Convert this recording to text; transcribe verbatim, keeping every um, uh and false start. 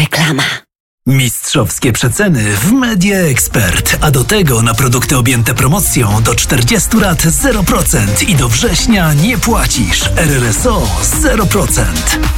Reklama. Mistrzowskie przeceny w Media Expert, a do tego na produkty objęte promocją do czterdziestu lat zero procent i do września nie płacisz. R R S O zero procent.